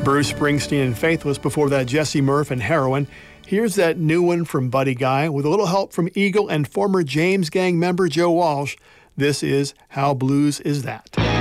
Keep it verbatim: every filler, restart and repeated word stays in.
Bruce Springsteen and Faithless, before that Jesse Murph and Heroin. Here's that new one from Buddy Guy with a little help from Eagle and former James Gang member Joe Walsh. This is How Blues Is That?